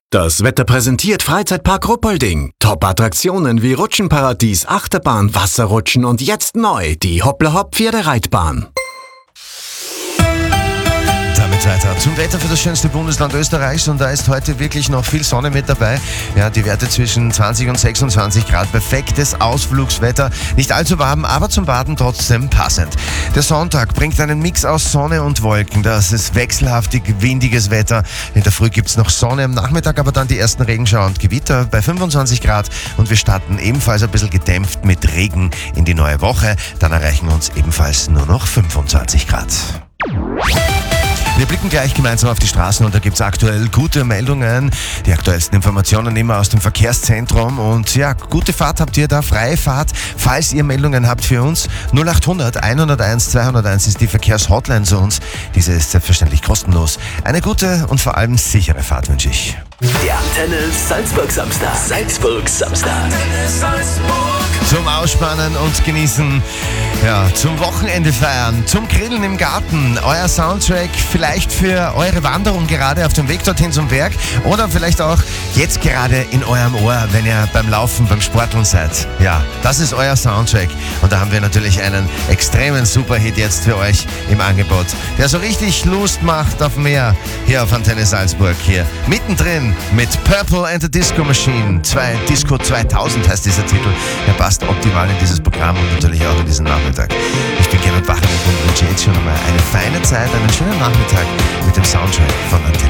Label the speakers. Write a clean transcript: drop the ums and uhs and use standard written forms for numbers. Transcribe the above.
Speaker 1: Das Wetter präsentiert Freizeitpark Ruppolding. Top-Attraktionen wie Rutschenparadies, Achterbahn, Wasserrutschen und jetzt neu die Hoppla-Hopp-Pferdereitbahn.
Speaker 2: Damit weiter zum Wetter für das schönste Bundesland Österreichs, und da ist heute wirklich noch viel Sonne mit dabei. Ja, die Werte zwischen 20 und 26 Grad. Perfektes Ausflugswetter. Nicht allzu warm, aber zum Baden trotzdem passend. Der Sonntag bringt einen Mix aus Sonne und Wolken. Das ist wechselhaftig windiges Wetter. In der Früh gibt es noch Sonne, am Nachmittag aber dann die ersten Regenschauer und Gewitter bei 25 Grad. Und wir starten ebenfalls ein bisschen gedämpft mit Regen in die neue Woche. Dann erreichen wir uns ebenfalls nur noch 25 Grad. Wir blicken gleich gemeinsam auf die Straßen, und da gibt es aktuell gute Meldungen. Die aktuellsten Informationen immer aus dem Verkehrszentrum. Und ja, gute Fahrt habt ihr da, freie Fahrt. Falls ihr Meldungen habt für uns, 0800 101 201 ist die Verkehrshotline zu uns. Diese ist selbstverständlich kostenlos. Eine gute und vor allem sichere Fahrt wünsche ich.
Speaker 3: Der Antenne Salzburg Samstag. Salzburg Samstag. Antenne Salzburg.
Speaker 2: Zum Ausspannen und Genießen, ja, zum Wochenende feiern, zum Grillen im Garten, euer Soundtrack vielleicht für eure Wanderung gerade auf dem Weg dorthin zum Berg, oder vielleicht auch jetzt gerade in eurem Ohr, wenn ihr beim Laufen, beim Sporteln seid. Ja, das ist euer Soundtrack, und da haben wir natürlich einen extremen Superhit jetzt für euch im Angebot, der so richtig Lust macht auf mehr hier auf Antenne Salzburg, hier mittendrin mit Purple and the Disco Machine. Disco 2000 heißt dieser Titel. Er passt optimal in dieses Programm und natürlich auch in diesen Nachmittag. Ich bin Gernot Bachmann und wünsche jetzt schon einmal eine feine Zeit, einen schönen Nachmittag mit dem Soundtrack von Antenne.